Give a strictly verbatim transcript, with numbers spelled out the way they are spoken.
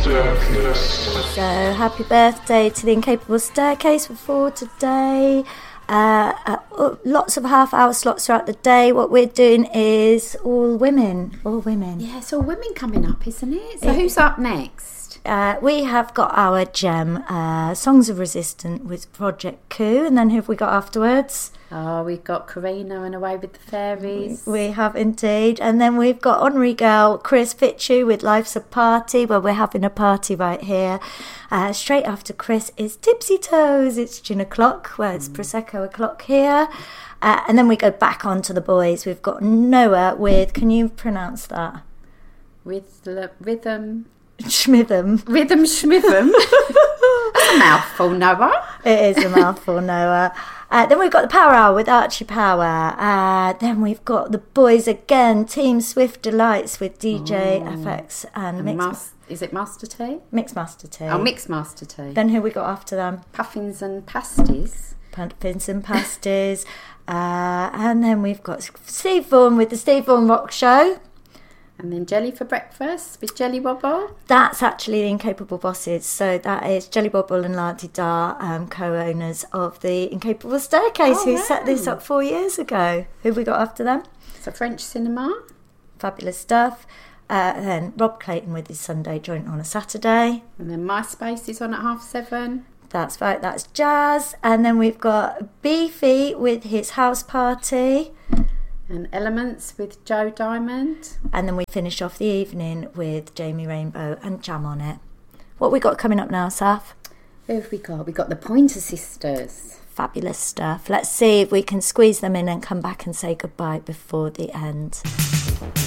So, happy birthday to the Incapable Staircase for today. Uh, uh, lots of half-hour slots throughout the day. What we're doing is all women, all women. Yeah, it's all women coming up, isn't it? So, it, who's up next? Uh, we have got our gem, uh, Songs of Resistance with Project Coup, and then who have we got afterwards? Oh, we've got Karina and Away with the Fairies. We, we have indeed. And then we've got Honorary Girl Chris Fitchu with Life's a Party. Well, we're having a party right here. Uh, straight after Chris is Tipsy Toes. It's gin o'clock. Well, it's mm. Prosecco o'clock here. Uh, and then we go back on to the boys. We've got Noah with, can you pronounce that? With the rhythm... Schmitham. Rhythm Schmitham. That's a mouthful, Noah. It is a mouthful, Noah. Uh, then we've got the Power Hour with Archie Power. Uh, then we've got the boys again, Team Swift Delights with D J oh. F X and, and Mix. Mas- is it Master T? Mix Master T. Oh, Mix Master T. Then who we got after them? Puffins and Pasties. Puffins and Pasties. uh, and then we've got Steve Vaughan with the Steve Vaughan Rock Show. And then Jelly for Breakfast with Jelly Wobble. That's actually the Incapable Bosses. So that is Jelly Wobble and Lanty Dar, um, co-owners of the Incapable Staircase, oh, who wow. set this up four years ago. Who have we got after them? So French Cinema. Fabulous stuff. Uh, then Rob Clayton with his Sunday Joint on a Saturday. And then MySpace is on at half seven. That's right, that's jazz. And then we've got Beefy with his house party. And Elements with Joe Diamond. And then we finish off the evening with Jamie Rainbow and Jam on It. What we got coming up now, Saf? Who have we got? We've got the Pointer Sisters. Fabulous stuff. Let's see if we can squeeze them in and come back and say goodbye before the end.